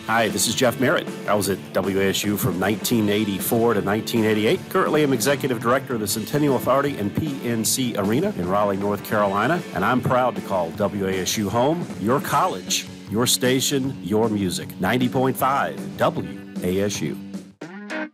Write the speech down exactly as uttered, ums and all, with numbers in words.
Hi, this is Jeff Merritt. I was at W A S U from nineteen eighty-four to nineteen eighty-eight. Currently, I'm Executive Director of the Centennial Authority and P N C Arena in Raleigh, North Carolina, and I'm proud to call W A S U home, your college, your station, your music. ninety point five W A S U.